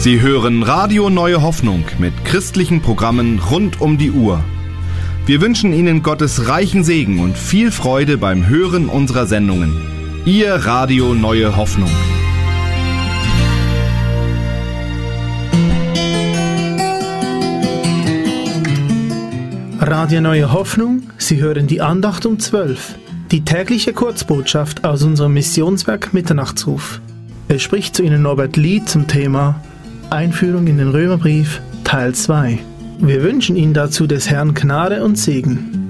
Sie hören Radio Neue Hoffnung mit christlichen Programmen rund um die Uhr. Wir wünschen Ihnen Gottes reichen Segen und viel Freude beim Hören unserer Sendungen. Ihr Radio Neue Hoffnung. Radio Neue Hoffnung, Sie hören die Andacht um 12, die tägliche Kurzbotschaft aus unserem Missionswerk Mitternachtsruf. Es spricht zu Ihnen Norbert Lied zum Thema Einführung in den Römerbrief, Teil 2. Wir wünschen Ihnen dazu des Herrn Gnade und Segen.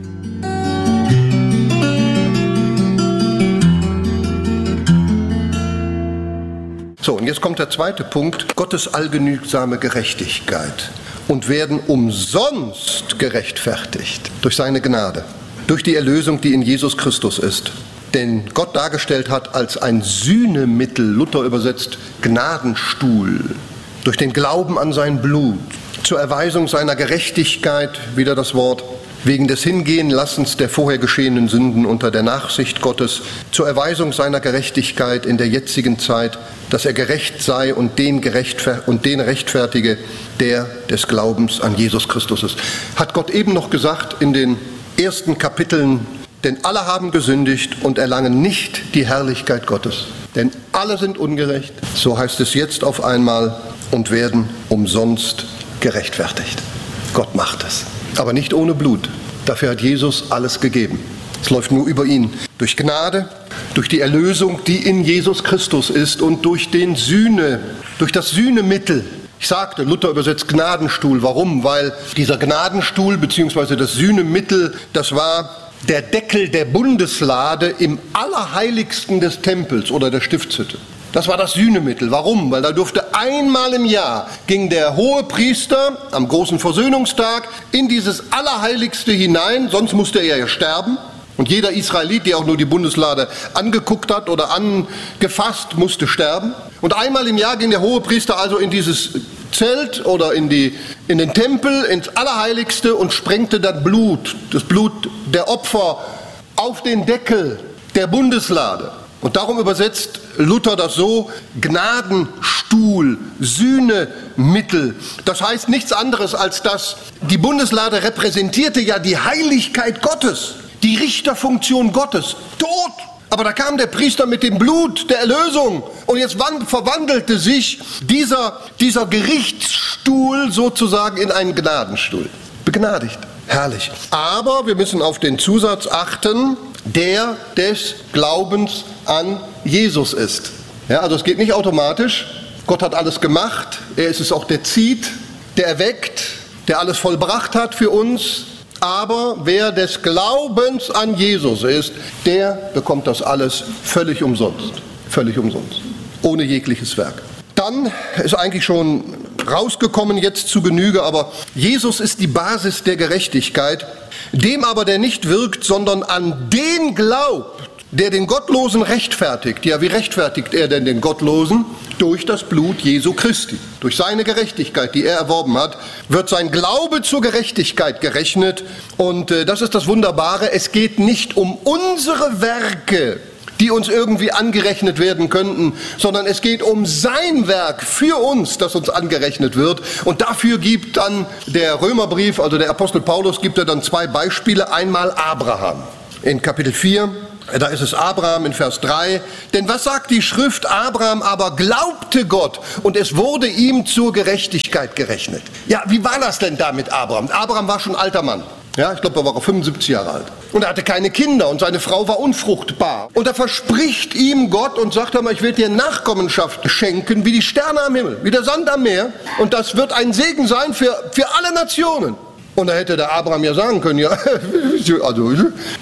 So, und jetzt kommt der zweite Punkt, Gottes allgenügsame Gerechtigkeit und werden umsonst gerechtfertigt durch seine Gnade, durch die Erlösung, die in Jesus Christus ist. Den Gott dargestellt hat als ein Sühnemittel, Luther übersetzt Gnadenstuhl, durch den Glauben an sein Blut, zur Erweisung seiner Gerechtigkeit, wieder das Wort, wegen des Hingehenlassens der vorher geschehenen Sünden unter der Nachsicht Gottes, zur Erweisung seiner Gerechtigkeit in der jetzigen Zeit, dass er gerecht sei und den rechtfertige, der des Glaubens an Jesus Christus ist. Hat Gott eben noch gesagt in den ersten Kapiteln, denn alle haben gesündigt und erlangen nicht die Herrlichkeit Gottes. Denn alle sind ungerecht, so heißt es jetzt auf einmal, und werden umsonst gerechtfertigt. Gott macht es, aber nicht ohne Blut. Dafür hat Jesus alles gegeben. Es läuft nur über ihn. Durch Gnade, durch die Erlösung, die in Jesus Christus ist und durch das Sühnemittel. Ich sagte, Luther übersetzt Gnadenstuhl. Warum? Weil dieser Gnadenstuhl bzw. das Sühnemittel, das war der Deckel der Bundeslade im Allerheiligsten des Tempels oder der Stiftshütte. Das war das Sühnemittel. Warum? Weil da durfte einmal im Jahr, ging der Hohepriester am großen Versöhnungstag in dieses Allerheiligste hinein, sonst musste er ja sterben. Und jeder Israelit, der auch nur die Bundeslade angeguckt hat oder angefasst, musste sterben. Und einmal im Jahr ging der Hohepriester also in dieses Zelt oder in den Tempel, ins Allerheiligste und sprengte dann das Blut der Opfer auf den Deckel der Bundeslade. Und darum übersetzt Luther das so, Gnadenstuhl, Sühnemittel. Das heißt nichts anderes, als dass die Bundeslade repräsentierte ja die Heiligkeit Gottes, die Richterfunktion Gottes, tot. Aber da kam der Priester mit dem Blut der Erlösung und jetzt verwandelte sich dieser Gerichtsstuhl sozusagen in einen Gnadenstuhl. Begnadigt, herrlich. Aber wir müssen auf den Zusatz achten, der des Glaubens an Jesus ist. Ja, also es geht nicht automatisch. Gott hat alles gemacht. Er ist es auch, der zieht, der erweckt, der alles vollbracht hat für uns. Aber wer des Glaubens an Jesus ist, der bekommt das alles völlig umsonst. Völlig umsonst. Ohne jegliches Werk. Dann ist eigentlich schon rausgekommen jetzt zu Genüge, aber Jesus ist die Basis der Gerechtigkeit. Dem aber, der nicht wirkt, sondern an den glaubt, der den Gottlosen rechtfertigt. Ja, wie rechtfertigt er denn den Gottlosen? Durch das Blut Jesu Christi. Durch seine Gerechtigkeit, die er erworben hat, wird sein Glaube zur Gerechtigkeit gerechnet. Und das ist das Wunderbare, es geht nicht um unsere Werke, die uns irgendwie angerechnet werden könnten, sondern es geht um sein Werk für uns, das uns angerechnet wird. Und dafür gibt dann der Römerbrief, also der Apostel Paulus, gibt er dann zwei Beispiele. Einmal Abraham in Kapitel 4. Da ist es Abraham in Vers 3. Denn was sagt die Schrift? Abraham aber glaubte Gott und es wurde ihm zur Gerechtigkeit gerechnet. Ja, wie war das denn da mit Abraham? Abraham war schon ein alter Mann. Ja, ich glaube, er war auch 75 Jahre alt. Und er hatte keine Kinder und seine Frau war unfruchtbar. Und da verspricht ihm Gott und sagt einmal, ich will dir Nachkommenschaft schenken, wie die Sterne am Himmel, wie der Sand am Meer. Und das wird ein Segen sein für alle Nationen. Und da hätte der Abraham ja sagen können, ja, also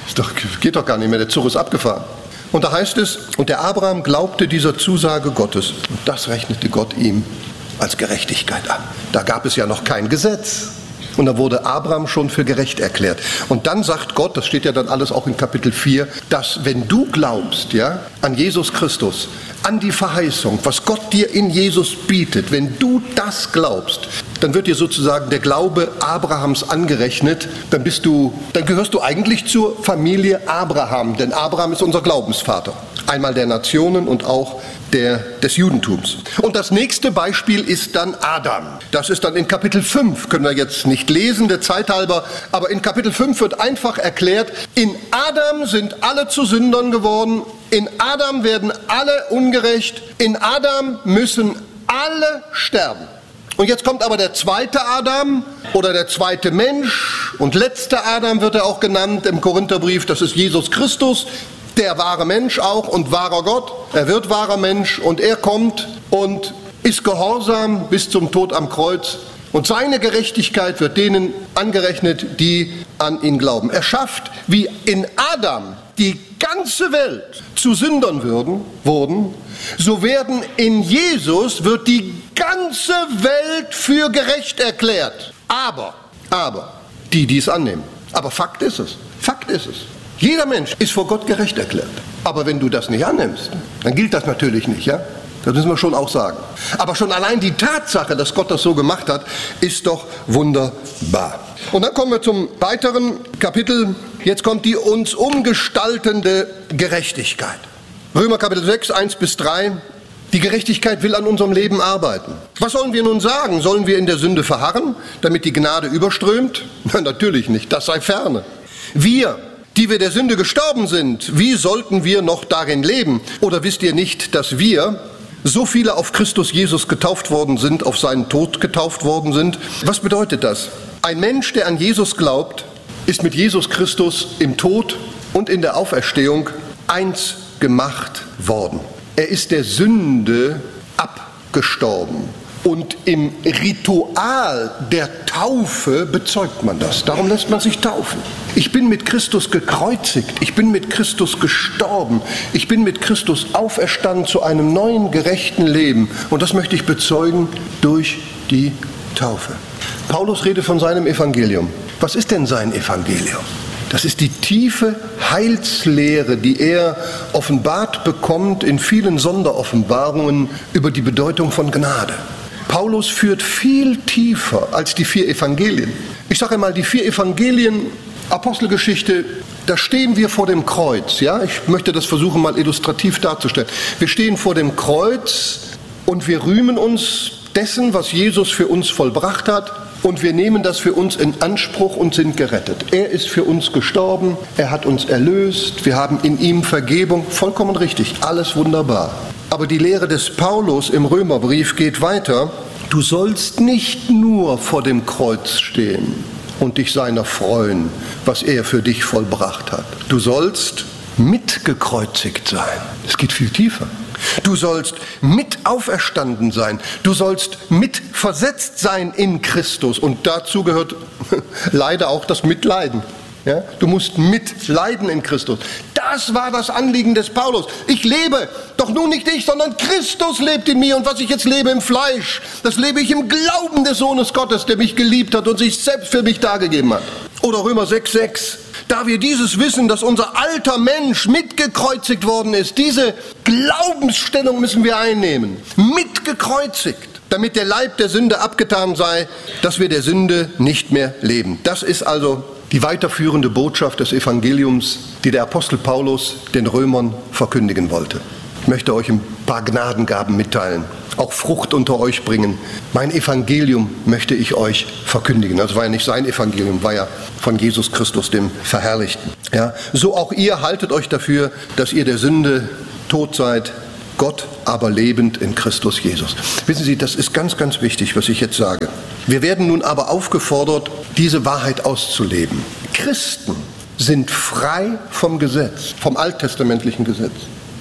geht doch gar nicht mehr, der Zug ist abgefahren. Und da heißt es, und der Abraham glaubte dieser Zusage Gottes. Und das rechnete Gott ihm als Gerechtigkeit an. Da gab es ja noch kein Gesetz. Und da wurde Abraham schon für gerecht erklärt. Und dann sagt Gott, das steht ja dann alles auch in Kapitel 4, dass wenn du glaubst, ja, an Jesus Christus, an die Verheißung, was Gott dir in Jesus bietet, wenn du das glaubst, dann wird dir sozusagen der Glaube Abrahams angerechnet, dann gehörst du eigentlich zur Familie Abraham, denn Abraham ist unser Glaubensvater. einmal der Nationen und auch des Judentums. Und das nächste Beispiel ist dann Adam. Das ist dann in Kapitel 5, können wir jetzt nicht lesen, der Zeit halber, aber in Kapitel 5 wird einfach erklärt, in Adam sind alle zu Sündern geworden, in Adam werden alle ungerecht, in Adam müssen alle sterben. Und jetzt kommt aber der zweite Adam oder der zweite Mensch und letzte Adam wird er auch genannt im Korintherbrief, das ist Jesus Christus, der wahre Mensch auch und wahrer Gott. Er wird wahrer Mensch und er kommt und ist gehorsam bis zum Tod am Kreuz. Und seine Gerechtigkeit wird denen angerechnet, die an ihn glauben. Er schafft, wie in Adam die ganze Welt zu Sündern wurden, so werden in Jesus wird die ganze Welt für gerecht erklärt. Aber, die es annehmen. Aber Fakt ist es. Jeder Mensch ist vor Gott gerecht erklärt. Aber wenn du das nicht annimmst, dann gilt das natürlich nicht, ja? Das müssen wir schon auch sagen. Aber schon allein die Tatsache, dass Gott das so gemacht hat, ist doch wunderbar. Und dann kommen wir zum weiteren Kapitel. Jetzt kommt die uns umgestaltende Gerechtigkeit. Römer Kapitel 6, 1-3. Die Gerechtigkeit will an unserem Leben arbeiten. Was sollen wir nun sagen? Sollen wir in der Sünde verharren, damit die Gnade überströmt? Nein, natürlich nicht, das sei ferne. Wir, die wir der Sünde gestorben sind, wie sollten wir noch darin leben? Oder wisst ihr nicht, dass wir, so viele auf Christus Jesus getauft worden sind, auf seinen Tod getauft worden sind? Was bedeutet das? Ein Mensch, der an Jesus glaubt, ist mit Jesus Christus im Tod und in der Auferstehung eins gemacht worden. Er ist der Sünde abgestorben. Und im Ritual der Taufe bezeugt man das. Darum lässt man sich taufen. Ich bin mit Christus gekreuzigt. Ich bin mit Christus gestorben. Ich bin mit Christus auferstanden zu einem neuen, gerechten Leben. Und das möchte ich bezeugen durch die Taufe. Paulus redet von seinem Evangelium. Was ist denn sein Evangelium? Das ist die tiefe Heilslehre, die er offenbart bekommt in vielen Sonderoffenbarungen über die Bedeutung von Gnade. Paulus führt viel tiefer als die 4 Evangelien. Ich sage mal, die 4 Evangelien, Apostelgeschichte, da stehen wir vor dem Kreuz. Ja? Ich möchte das versuchen, mal illustrativ darzustellen. Wir stehen vor dem Kreuz und wir rühmen uns dessen, was Jesus für uns vollbracht hat. Und wir nehmen das für uns in Anspruch und sind gerettet. Er ist für uns gestorben, er hat uns erlöst, wir haben in ihm Vergebung. Vollkommen richtig, alles wunderbar. Aber die Lehre des Paulus im Römerbrief geht weiter. Du sollst nicht nur vor dem Kreuz stehen und dich seiner freuen, was er für dich vollbracht hat. Du sollst mitgekreuzigt sein. Es geht viel tiefer. Du sollst mit auferstanden sein. Du sollst mit versetzt sein in Christus. Und dazu gehört leider auch das Mitleiden. Ja? Du musst mitleiden in Christus. Das war das Anliegen des Paulus. Ich lebe, doch nun nicht ich, sondern Christus lebt in mir. Und was ich jetzt lebe im Fleisch, das lebe ich im Glauben des Sohnes Gottes, der mich geliebt hat und sich selbst für mich dargegeben hat. Oder Römer 6,6. Da wir dieses wissen, dass unser alter Mensch mitgekreuzigt worden ist, diese Glaubensstellung müssen wir einnehmen. Mitgekreuzigt, damit der Leib der Sünde abgetan sei, dass wir der Sünde nicht mehr leben. Das ist also die weiterführende Botschaft des Evangeliums, die der Apostel Paulus den Römern verkündigen wollte. Ich möchte euch ein paar Gnadengaben mitteilen, auch Frucht unter euch bringen. Mein Evangelium möchte ich euch verkündigen. Das war ja nicht sein Evangelium, war ja von Jesus Christus, dem Verherrlichten. Ja, so auch ihr haltet euch dafür, dass ihr der Sünde tot seid, Gott aber lebend in Christus Jesus. Wissen Sie, das ist ganz, ganz wichtig, was ich jetzt sage. Wir werden nun aber aufgefordert, diese Wahrheit auszuleben. Christen sind frei vom Gesetz, vom alttestamentlichen Gesetz.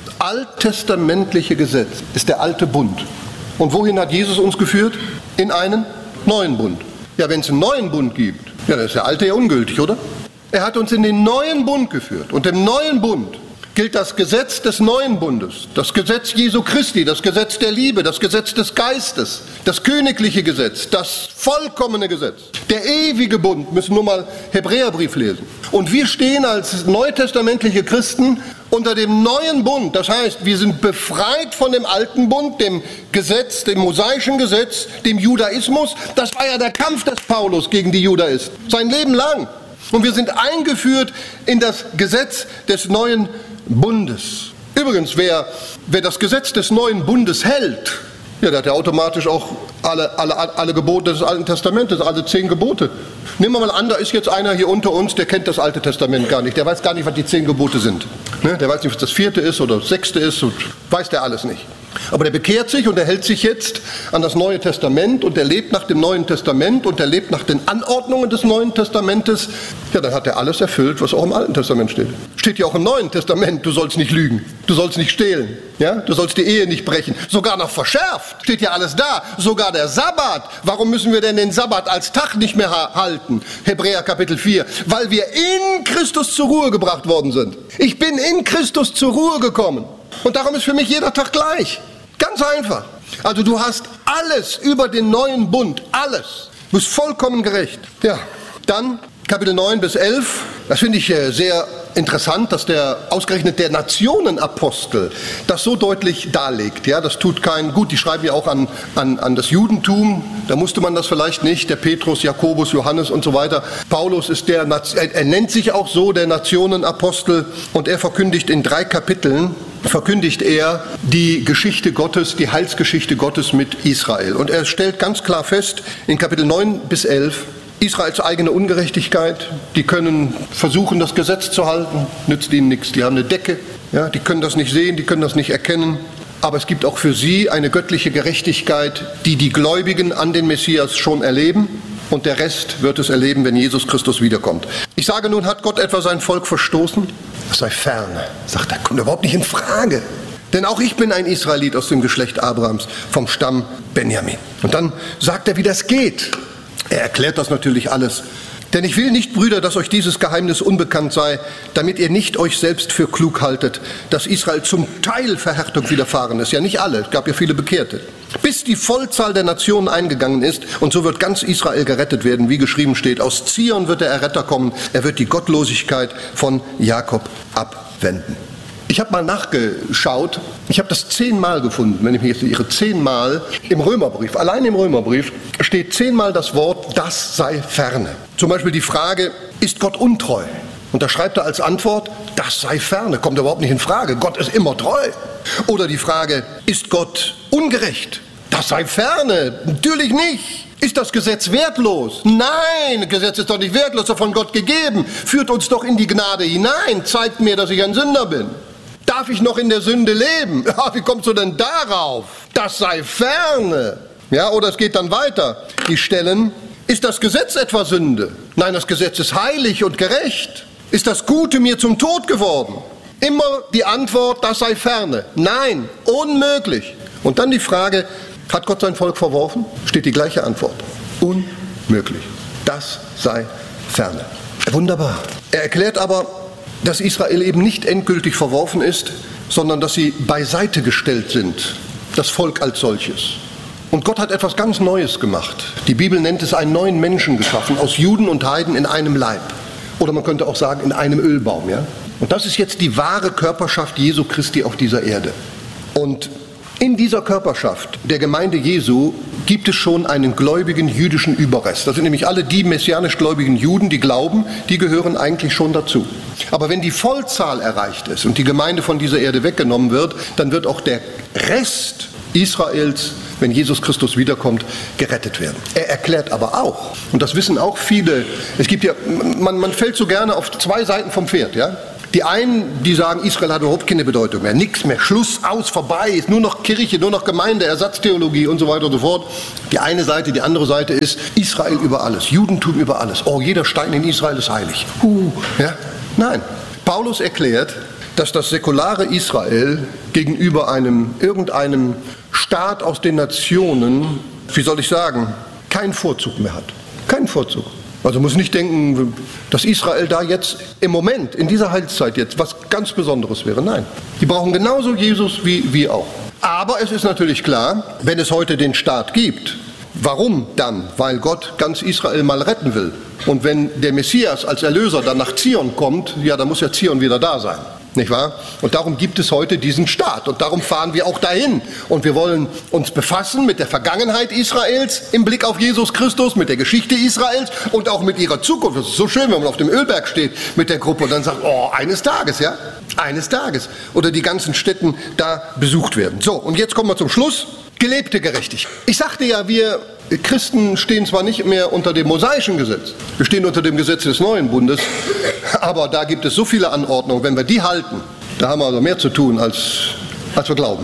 Alttestamentliche Gesetz ist der alte Bund. Und wohin hat Jesus uns geführt? In einen neuen Bund. Ja, wenn es einen neuen Bund gibt, ja, dann ist der alte ja ungültig, oder? Er hat uns in den neuen Bund geführt. Und im neuen Bund gilt das Gesetz des neuen Bundes, das Gesetz Jesu Christi, das Gesetz der Liebe, das Gesetz des Geistes, das königliche Gesetz, das vollkommene Gesetz. Der ewige Bund, müssen nur mal Hebräerbrief lesen. Und wir stehen als neutestamentliche Christen unter dem neuen Bund. Das heißt, wir sind befreit von dem alten Bund, dem Gesetz, dem mosaischen Gesetz, dem Judaismus. Das war ja der Kampf des Paulus gegen die Judaisten, sein Leben lang. Und wir sind eingeführt in das Gesetz des neuen Bundes. Übrigens, wer das Gesetz des neuen Bundes hält, ja, der hat ja automatisch auch alle Gebote des Alten Testamentes, alle 10 Gebote. Nehmen wir mal an, da ist jetzt einer hier unter uns, der kennt das Alte Testament gar nicht. Der weiß gar nicht, was die 10 Gebote sind. Ne? Der weiß nicht, was das 4. ist oder das 6. ist, und weiß der alles nicht. Aber der bekehrt sich und er hält sich jetzt an das Neue Testament und er lebt nach dem Neuen Testament und er lebt nach den Anordnungen des Neuen Testamentes. Ja, dann hat er alles erfüllt, was auch im Alten Testament steht. Steht ja auch im Neuen Testament, du sollst nicht lügen, du sollst nicht stehlen, ja? Du sollst die Ehe nicht brechen. Sogar noch verschärft, steht ja alles da. Sogar der Sabbat. Warum müssen wir denn den Sabbat als Tag nicht mehr halten? Hebräer Kapitel 4. Weil wir in Christus zur Ruhe gebracht worden sind. Ich bin in Christus zur Ruhe gekommen. Und darum ist für mich jeder Tag gleich. Ganz einfach. Also du hast alles über den neuen Bund. Alles. Du bist vollkommen gerecht. Ja, dann Kapitel 9 bis 11. Das finde ich sehr interessant, dass ausgerechnet der Nationenapostel das so deutlich darlegt. Ja, das tut keinen gut. Die schreiben ja auch an das Judentum. Da musste man das vielleicht nicht. Der Petrus, Jakobus, Johannes und so weiter. Paulus ist er nennt sich auch so, der Nationenapostel. Und er verkündigt in 3 Kapiteln, die Geschichte Gottes, die Heilsgeschichte Gottes mit Israel. Und er stellt ganz klar fest, in Kapitel 9 bis 11, Israels eigene Ungerechtigkeit, die können versuchen, das Gesetz zu halten, nützt ihnen nichts. Die haben eine Decke, ja, die können das nicht sehen, die können das nicht erkennen. Aber es gibt auch für sie eine göttliche Gerechtigkeit, die Gläubigen an den Messias schon erleben. Und der Rest wird es erleben, wenn Jesus Christus wiederkommt. Ich sage nun, hat Gott etwa sein Volk verstoßen? Das sei ferne, sagt er, kommt überhaupt nicht in Frage. Denn auch ich bin ein Israelit aus dem Geschlecht Abrahams, vom Stamm Benjamin. Und dann sagt er, wie das geht. Er erklärt das natürlich alles. Denn ich will nicht, Brüder, dass euch dieses Geheimnis unbekannt sei, damit ihr nicht euch selbst für klug haltet, dass Israel zum Teil Verhärtung widerfahren ist. Ja, nicht alle, es gab ja viele Bekehrte. Bis die Vollzahl der Nationen eingegangen ist, und so wird ganz Israel gerettet werden, wie geschrieben steht. Aus Zion wird der Erretter kommen, er wird die Gottlosigkeit von Jakob abwenden. Ich habe mal nachgeschaut, ich habe das 10-mal gefunden, wenn ich mich jetzt irre, 10-mal im Römerbrief. Allein im Römerbrief steht 10-mal das Wort, das sei ferne. Zum Beispiel die Frage, ist Gott untreu? Und da schreibt er als Antwort, das sei ferne, kommt überhaupt nicht in Frage, Gott ist immer treu. Oder die Frage, ist Gott ungerecht? Das sei ferne, natürlich nicht. Ist das Gesetz wertlos? Nein, das Gesetz ist doch nicht wertlos, doch von Gott gegeben. Führt uns doch in die Gnade hinein, zeigt mir, dass ich ein Sünder bin. Darf ich noch in der Sünde leben? Ja, wie kommst du denn darauf? Das sei ferne. Ja, oder es geht dann weiter. Die Stellen, ist das Gesetz etwa Sünde? Nein, das Gesetz ist heilig und gerecht. Ist das Gute mir zum Tod geworden? Immer die Antwort, das sei ferne. Nein, unmöglich. Und dann die Frage, hat Gott sein Volk verworfen? Steht die gleiche Antwort. Unmöglich. Das sei ferne. Wunderbar. Er erklärt aber, dass Israel eben nicht endgültig verworfen ist, sondern dass sie beiseite gestellt sind, das Volk als solches. Und Gott hat etwas ganz Neues gemacht. Die Bibel nennt es einen neuen Menschen geschaffen, aus Juden und Heiden in einem Leib. Oder man könnte auch sagen, in einem Ölbaum. Ja? Und das ist jetzt die wahre Körperschaft Jesu Christi auf dieser Erde. Und in dieser Körperschaft der Gemeinde Jesu gibt es schon einen gläubigen jüdischen Überrest. Das sind nämlich alle die messianisch gläubigen Juden, die glauben, die gehören eigentlich schon dazu. Aber wenn die Vollzahl erreicht ist und die Gemeinde von dieser Erde weggenommen wird, dann wird auch der Rest Israels, wenn Jesus Christus wiederkommt, gerettet werden. Er erklärt aber auch, und das wissen auch viele, es gibt ja, man fällt so gerne auf 2 Seiten vom Pferd, ja? Die einen, die sagen, Israel hat überhaupt keine Bedeutung mehr, nichts mehr, Schluss, aus, vorbei, ist nur noch Kirche, nur noch Gemeinde, Ersatztheologie und so weiter und so fort. Die eine Seite, die andere Seite ist Israel über alles, Judentum über alles. Oh, jeder Stein in Israel ist heilig. Ja? Nein, Paulus erklärt, dass das säkulare Israel gegenüber irgendeinem Staat aus den Nationen, wie soll ich sagen, keinen Vorzug mehr hat. Keinen Vorzug. Also muss nicht denken, dass Israel da jetzt im Moment, in dieser Heilszeit jetzt, was ganz Besonderes wäre. Nein, die brauchen genauso Jesus wie wir auch. Aber es ist natürlich klar, wenn es heute den Staat gibt, warum dann? Weil Gott ganz Israel mal retten will. Und wenn der Messias als Erlöser dann nach Zion kommt, ja, dann muss ja Zion wieder da sein. nicht wahr? Und darum gibt es heute diesen Staat und darum fahren wir auch dahin. Und wir wollen uns befassen mit der Vergangenheit Israels im Blick auf Jesus Christus, mit der Geschichte Israels und auch mit ihrer Zukunft. Das ist so schön, wenn man auf dem Ölberg steht mit der Gruppe und dann sagt, eines Tages, ja, eines Tages. Oder die ganzen Städten da besucht werden. So, und jetzt kommen wir zum Schluss. Gelebte Gerechtigkeit. Ich sagte ja, wir Christen stehen zwar nicht mehr unter dem mosaischen Gesetz, wir stehen unter dem Gesetz des neuen Bundes, aber da gibt es so viele Anordnungen, wenn wir die halten, da haben wir also mehr zu tun, als wir glauben.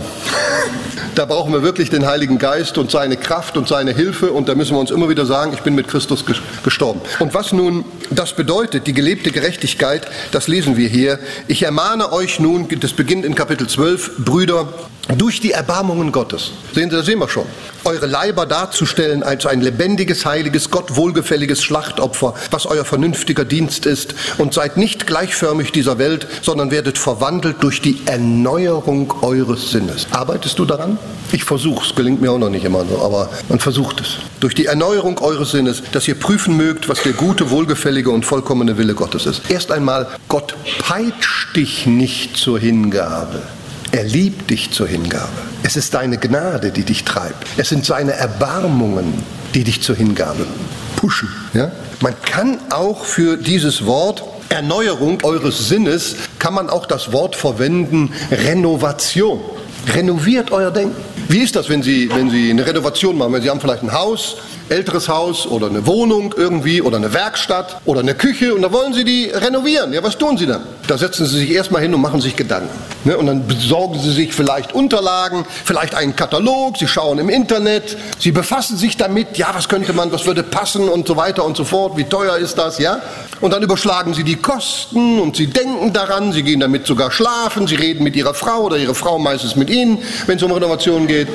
Da brauchen wir wirklich den Heiligen Geist und seine Kraft und seine Hilfe und da müssen wir uns immer wieder sagen, ich bin mit Christus gestorben. Und was nun das bedeutet, die gelebte Gerechtigkeit, das lesen wir hier. Ich ermahne euch nun, das beginnt in Kapitel 12, Brüder, durch die Erbarmungen Gottes. Sehen Sie, das sehen wir schon. Eure Leiber darzustellen als ein lebendiges, heiliges, Gott wohlgefälliges Schlachtopfer, was euer vernünftiger Dienst ist. Und seid nicht gleichförmig dieser Welt, sondern werdet verwandelt durch die Erneuerung eures Sinnes. Arbeitest du daran? Ich versuche es, gelingt mir auch noch nicht immer so, aber man versucht es. Durch die Erneuerung eures Sinnes, dass ihr prüfen mögt, was der gute, wohlgefällige und vollkommene Wille Gottes ist. Erst einmal, Gott peitscht dich nicht zur Hingabe. Er liebt dich zur Hingabe. Es ist deine Gnade, die dich treibt. Es sind seine Erbarmungen, die dich zur Hingabe pushen. Ja? Man kann auch für dieses Wort Erneuerung eures Sinnes, kann man auch das Wort verwenden, Renovation. Renoviert euer Denken. Wie ist das, wenn Sie eine Renovation machen? Wenn Sie haben vielleicht ein Haus, älteres Haus oder eine Wohnung irgendwie oder eine Werkstatt oder eine Küche und da wollen Sie die renovieren. Ja, was tun Sie dann? Da setzen Sie sich erstmal hin und machen sich Gedanken. Ne? Und dann besorgen Sie sich vielleicht Unterlagen, vielleicht einen Katalog, Sie schauen im Internet, Sie befassen sich damit, ja, was könnte man, was würde passen und so weiter und so fort, wie teuer ist das, ja? Und dann überschlagen Sie die Kosten und Sie denken daran, Sie gehen damit sogar schlafen, Sie reden mit Ihrer Frau oder Ihre Frau meistens mit Ihnen, wenn es um Renovation geht.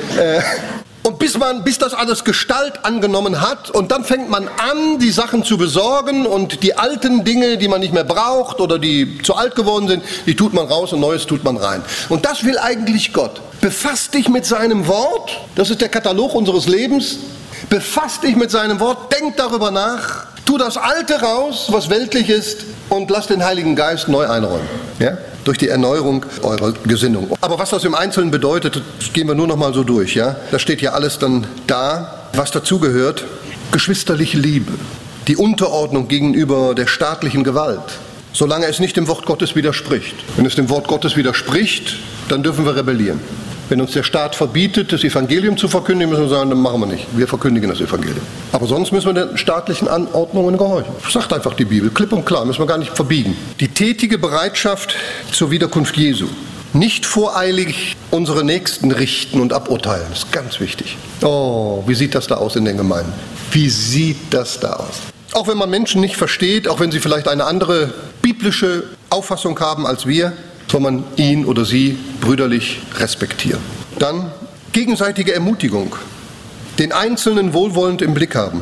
Und bis das alles Gestalt angenommen hat und dann fängt man an, die Sachen zu besorgen und die alten Dinge, die man nicht mehr braucht oder die zu alt geworden sind, die tut man raus und Neues tut man rein. Und das will eigentlich Gott. Befass dich mit seinem Wort, das ist der Katalog unseres Lebens, befass dich mit seinem Wort, denk darüber nach, tu das Alte raus, was weltlich ist und lass den Heiligen Geist neu einräumen. Ja? Durch die Erneuerung eurer Gesinnung. Aber was das im Einzelnen bedeutet, das gehen wir nur noch mal so durch. Ja? Da steht ja alles dann da, was dazugehört. Geschwisterliche Liebe, die Unterordnung gegenüber der staatlichen Gewalt, solange es nicht dem Wort Gottes widerspricht. Wenn es dem Wort Gottes widerspricht, dann dürfen wir rebellieren. Wenn uns der Staat verbietet, das Evangelium zu verkündigen, müssen wir sagen, dann machen wir nicht. Wir verkündigen das Evangelium. Aber sonst müssen wir den staatlichen Anordnungen gehorchen. Das sagt einfach die Bibel, klipp und klar, müssen wir gar nicht verbiegen. Die tätige Bereitschaft zur Wiederkunft Jesu. Nicht voreilig unsere Nächsten richten und aburteilen. Das ist ganz wichtig. Oh, wie sieht das da aus in den Gemeinden? Wie sieht das da aus? Auch wenn man Menschen nicht versteht, auch wenn sie vielleicht eine andere biblische Auffassung haben als wir, soll man ihn oder sie brüderlich respektieren. Dann gegenseitige Ermutigung, den Einzelnen wohlwollend im Blick haben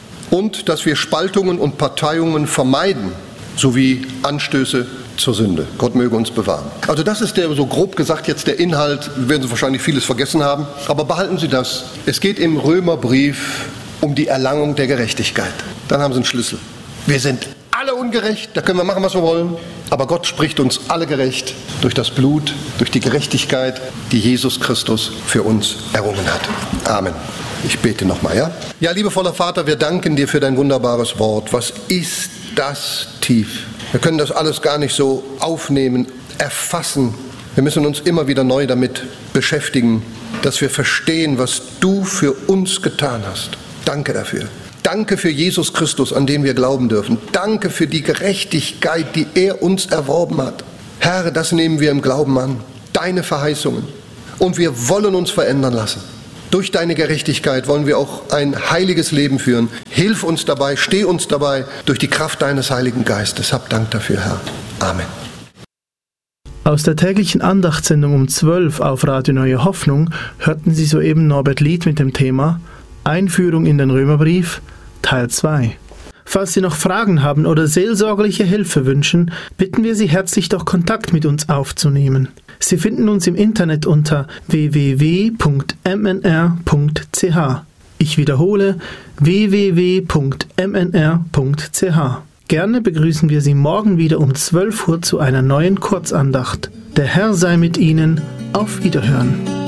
und dass wir Spaltungen und Parteiungen vermeiden, sowie Anstöße zur Sünde. Gott möge uns bewahren. Also das ist so grob gesagt jetzt der Inhalt, werden Sie wahrscheinlich vieles vergessen haben, aber behalten Sie das. Es geht im Römerbrief um die Erlangung der Gerechtigkeit. Dann haben Sie einen Schlüssel. Wir sind alle ungerecht, da können wir machen, was wir wollen, aber Gott spricht uns alle gerecht durch das Blut, durch die Gerechtigkeit, die Jesus Christus für uns errungen hat. Amen. Ich bete nochmal, ja? Ja, liebevoller Vater, wir danken dir für dein wunderbares Wort. Was ist das tief? Wir können das alles gar nicht so aufnehmen, erfassen. Wir müssen uns immer wieder neu damit beschäftigen, dass wir verstehen, was du für uns getan hast. Danke dafür. Danke für Jesus Christus, an den wir glauben dürfen. Danke für die Gerechtigkeit, die er uns erworben hat. Herr, das nehmen wir im Glauben an. Deine Verheißungen. Und wir wollen uns verändern lassen. Durch deine Gerechtigkeit wollen wir auch ein heiliges Leben führen. Hilf uns dabei, steh uns dabei, durch die Kraft deines Heiligen Geistes. Hab Dank dafür, Herr. Amen. Aus der täglichen Andachtssendung um 12 auf Radio Neue Hoffnung hörten Sie soeben Norbert Lied mit dem Thema Einführung in den Römerbrief, Teil 2. Falls Sie noch Fragen haben oder seelsorgerliche Hilfe wünschen, bitten wir Sie herzlich, doch Kontakt mit uns aufzunehmen. Sie finden uns im Internet unter www.mnr.ch. Ich wiederhole www.mnr.ch. Gerne begrüßen wir Sie morgen wieder um 12 Uhr zu einer neuen Kurzandacht. Der Herr sei mit Ihnen. Auf Wiederhören.